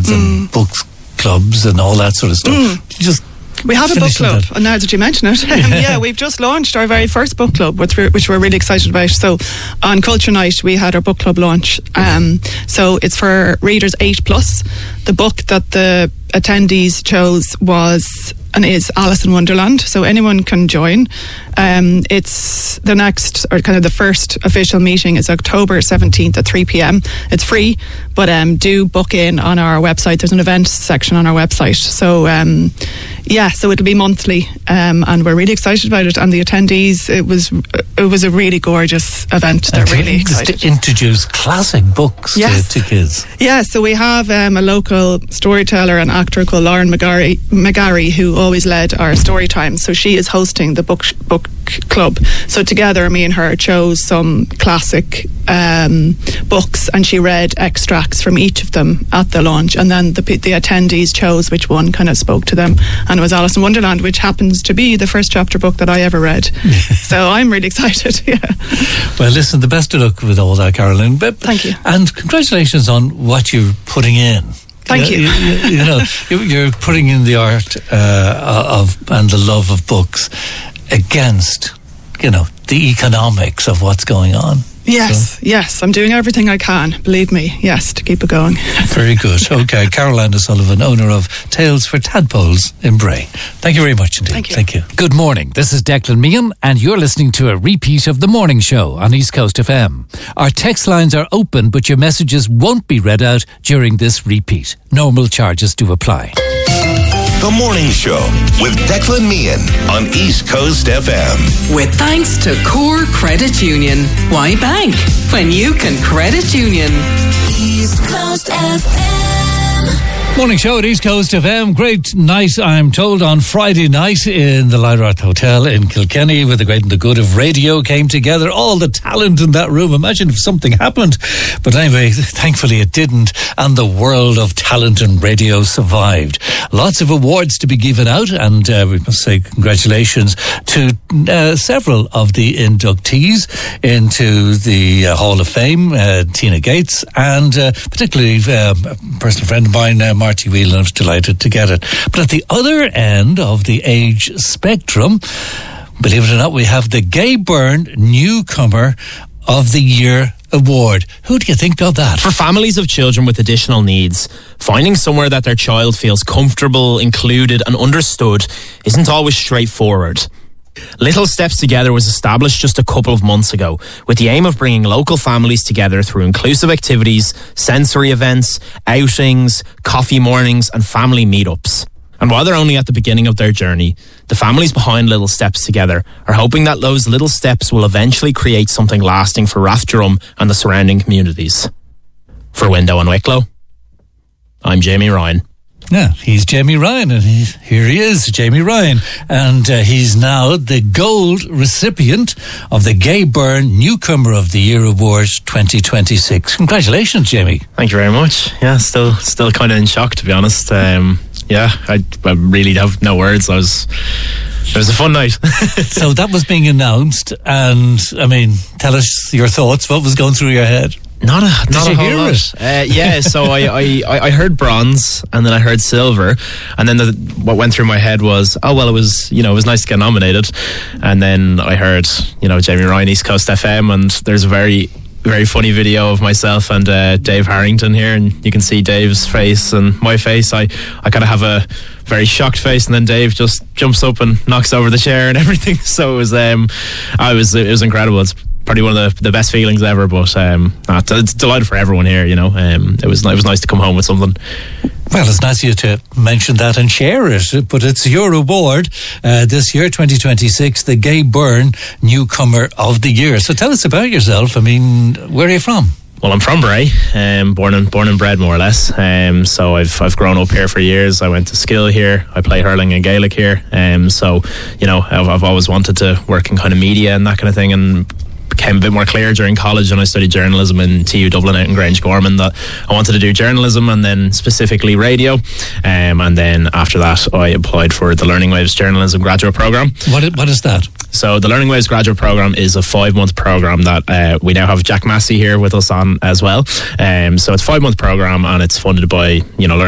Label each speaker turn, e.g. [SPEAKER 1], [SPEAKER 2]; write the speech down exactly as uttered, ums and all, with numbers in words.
[SPEAKER 1] mm. and book clubs and all that sort of stuff.
[SPEAKER 2] Mm.
[SPEAKER 1] Just
[SPEAKER 2] We have a book club, and now that you mention it, um, yeah, we've just launched our very first book club, which we're, which we're really excited about. So on Culture Night, we had our book club launch. Um, so it's for readers eight plus. The book that the attendees chose was and is Alice in Wonderland, so anyone can join. Um, it's the next, or kind of the first official meeting is October seventeenth at three p.m. It's free, but um, do book in on our website. There's an events section on our website. So um, yeah, so it'll be monthly, um, and we're really excited about it. And the attendees, it was it was a really gorgeous event. They're really excited
[SPEAKER 1] to introduce classic books
[SPEAKER 2] yes.
[SPEAKER 1] to, to kids.
[SPEAKER 2] Yeah, so we have um, a local storyteller and actor called Lauren McGarry, McGarry who always led our story time. So she is hosting the book book club. So together, me and her chose some classic um, books, and she read extracts from each of them at the launch. And then the the attendees chose which one kind of spoke to them, and it was Alice in Wonderland, which happens to be the first chapter book that I ever read. So I'm really excited. Yeah.
[SPEAKER 1] Well, listen, the best of luck with all that, Caroline. But,
[SPEAKER 2] thank you,
[SPEAKER 1] and congratulations on what you're putting in.
[SPEAKER 2] Thank you.
[SPEAKER 1] You, you, you know, you're putting in the art uh, of and the love of books against, you know, the economics of what's going on.
[SPEAKER 2] Yes, so. yes, I'm doing everything I can, believe me, yes, to keep it going.
[SPEAKER 1] Very good. Okay, Caroline O'Sullivan, owner of Tales for Tadpoles in Bray. Thank you very much indeed.
[SPEAKER 2] Thank you.
[SPEAKER 1] Thank you.
[SPEAKER 3] Good morning, this is Declan Meehan, and you're listening to a repeat of The Morning Show on East Coast F M. Our text lines are open, but your messages won't be read out during this repeat. Normal charges do apply.
[SPEAKER 4] The Morning Show with Declan Meehan on East Coast F M.
[SPEAKER 5] With thanks to Core Credit Union. Why bank when you can credit union?
[SPEAKER 6] East Coast F M.
[SPEAKER 1] Morning Show at East Coast F M. Great night, I'm told, on Friday night in the Lyrath Hotel in Kilkenny, where the great and the good of radio came together. All the talent in that room. Imagine if something happened. But anyway, thankfully it didn't, and the world of talent and radio survived. Lots of awards to be given out, and uh, we must say congratulations to uh, several of the inductees into the uh, Hall of Fame, uh, Tina Gates, and uh, particularly uh, a personal friend of mine, uh, Marty Whelan. I was delighted to get it. But at the other end of the age spectrum, believe it or not, we have the Gay Byrne Newcomer of the Year Award. Who do you think got that?
[SPEAKER 7] For families of children with additional needs, finding somewhere that their child feels comfortable, included and understood isn't always straightforward. Little Steps Together was established just a couple of months ago with the aim of bringing local families together through inclusive activities, sensory events, outings, coffee mornings and family meetups. And while they're only at the beginning of their journey, the families behind Little Steps Together are hoping that those little steps will eventually create something lasting for Rathdrum and the surrounding communities. For Window and Wicklow, I'm Jamie Ryan.
[SPEAKER 1] Yeah, he's Jamie Ryan, and he, here he is, Jamie Ryan. And uh, he's now the gold recipient of the Gay Byrne Newcomer of the Year Award twenty twenty-six. Congratulations, Jamie.
[SPEAKER 7] Thank you very much. Yeah, still still kind of in shock, to be honest. Um, yeah, I, I really have no words. I was... It was a fun night.
[SPEAKER 1] So that was being announced, and, I mean, tell us your thoughts. What was going through your head?
[SPEAKER 7] Not a,
[SPEAKER 1] Did
[SPEAKER 7] not
[SPEAKER 1] you
[SPEAKER 7] a whole
[SPEAKER 1] hear
[SPEAKER 7] lot.
[SPEAKER 1] it?
[SPEAKER 7] Uh, yeah, so I, I, I heard bronze, and then I heard silver, and then the, what went through my head was, oh well, it was, you know, it was nice to get nominated, and then I heard, you know, Jamie Ryan, East Coast F M, and there's a very, very funny video of myself and uh, Dave Harrington here, and you can see Dave's face and my face. I, I kind of have a very shocked face, and then Dave just jumps up and knocks over the chair and everything. So it was, um, I was, it was incredible. It's probably one of the, the best feelings ever. But um, it's delighted for everyone here. You know, um, it was, it was nice to come home with something.
[SPEAKER 1] Well, it's nice of you to mention that and share it, but it's your award uh, this year, twenty twenty-six, the Gay Byrne Newcomer of the Year. So tell us about yourself. I mean, where are you from?
[SPEAKER 7] Well, I'm from Bray, um, born and born and bred more or less. Um, so I've I've grown up here for years. I went to school here. I play hurling and Gaelic here. Um, so you know, I've, I've always wanted to work in kind of media and that kind of thing, and became a bit more clear during college, and I studied journalism in T U Dublin out in Grange Gorman, that I wanted to do journalism and then specifically radio. Um, and then after that, I applied for the Learning Waves Journalism Graduate Programme.
[SPEAKER 1] What is, what is that?
[SPEAKER 7] So the Learning Waves Graduate Programme is a five-month programme that uh, we now have Jack Massey here with us on as well. Um, so it's a five-month programme, and it's funded by, you know,